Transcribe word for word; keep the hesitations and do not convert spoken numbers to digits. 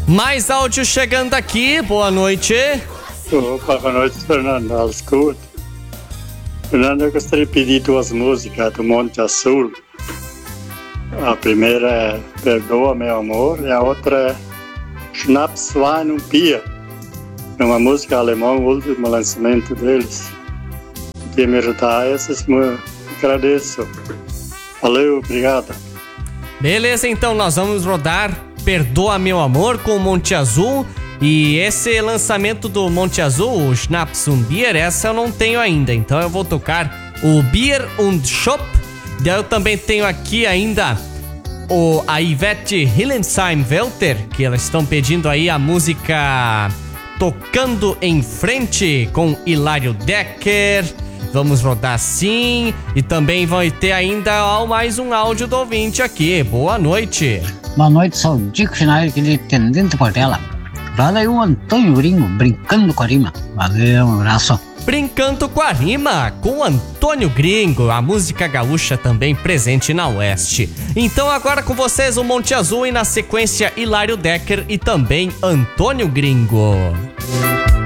Mais áudio chegando aqui, boa noite. Opa, boa noite, Fernando. Alles gut? Fernando, eu gostaria de pedir duas músicas do Monte Azul. A primeira é Perdoa, Meu Amor, e a outra é Schnaps, Wein und Bier. É uma música alemã, o último lançamento deles. Podia me ajudar essas, eu agradeço. Valeu, obrigado. Beleza, então nós vamos rodar Perdoa Meu Amor com o Monte Azul. E esse lançamento do Monte Azul, o Schnaps und Bier, essa eu não tenho ainda. Então eu vou tocar o Bier und Shop. Eu também tenho aqui ainda o, a Ivete Hillensheim-Welter, que elas estão pedindo aí a música Tocando em Frente com Hilário Decker. Vamos rodar sim. E também vai ter ainda mais um áudio do ouvinte aqui. Boa noite. Boa noite, sou o Dico Schneider, aquele Tenente Portela. Fala aí o Antônio Gringo, brincando com a rima. Valeu, um abraço. Brincando com a rima, com Antônio Gringo, a música gaúcha também presente na Oeste. Então agora com vocês o Monte Azul e na sequência Hilário Decker e também Antônio Gringo.